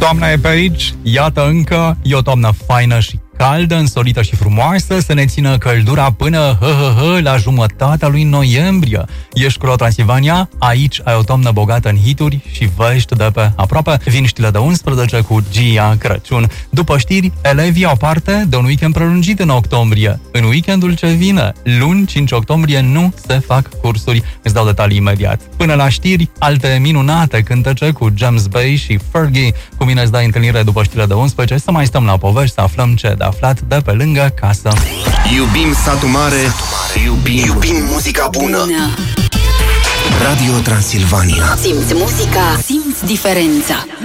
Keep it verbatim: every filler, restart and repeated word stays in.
Toamna e pe aici, iată încă, e o toamnă faină și caldă, însolită și frumoasă, să ne țină căldura până hă, hă, hă, la jumătatea lui noiembrie. Ești cu Transilvania, aici ai o toamnă bogată în hituri și vești de pe aproape. Vin știrile de unsprezece cu Gia Crăciun. După știri, elevii au parte de un weekend prelungit în octombrie. În weekendul ce vine, luni cinci octombrie, nu se fac cursuri. Îți dau detalii imediat. Până la știri, alte minunate cântece cu James Bay și Fergie. Cu mine îți dai întâlnire după știrile de unsprezece, să mai stăm la povești, să aflăm ce de aflat de pe lângă casă. Iubim satul mare, satul mare. Iubim, iubim muzica bună. bună. Radio Transilvania. Simți muzica, simți diferența.